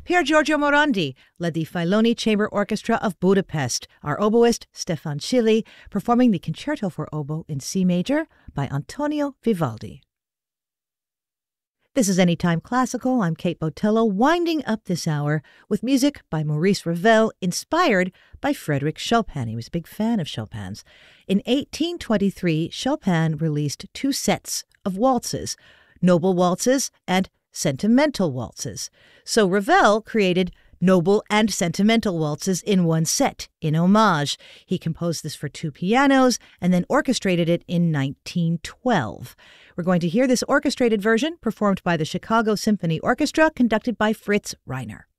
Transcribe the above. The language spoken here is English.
Pier Giorgio Morandi led the Filoni Chamber Orchestra of Budapest, our oboist Stefan Cili performing the Concerto for Oboe in C major by Antonio Vivaldi. This is Anytime Classical. I'm Kate Botello, winding up this hour with music by Maurice Ravel, inspired by Frédéric Chopin. He was a big fan of Chopin's. In 1823, Chopin released two sets of waltzes, noble waltzes and sentimental waltzes. So Ravel created noble and sentimental waltzes in one set, in homage. He composed this for two pianos and then orchestrated it in 1912. We're going to hear this orchestrated version performed by the Chicago Symphony Orchestra, conducted by Fritz Reiner.